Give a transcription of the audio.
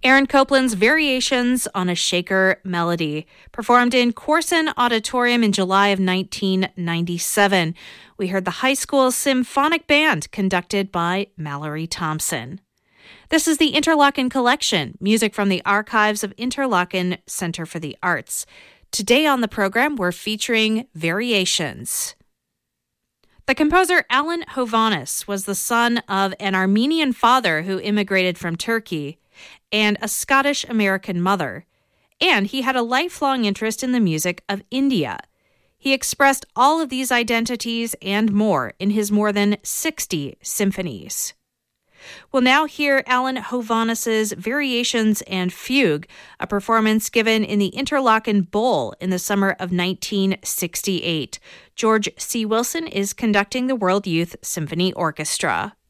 Aaron Copland's Variations on a Shaker Melody, performed in Corson Auditorium in July of 1997. We heard the High School Symphonic Band, conducted by Mallory Thompson. This is the Interlochen Collection, music from the archives of Interlochen Center for the Arts. Today on the program, we're featuring Variations. The composer Alan Hovhaness was the son of an Armenian father who immigrated from Turkey and a Scottish-American mother, and he had a lifelong interest in the music of India. He expressed all of these identities and more in his more than 60 symphonies. We'll now hear Alan Hovhaness's Variations and Fugue, a performance given in the Interlochen Bowl in the summer of 1968. George C. Wilson is conducting the World Youth Symphony Orchestra.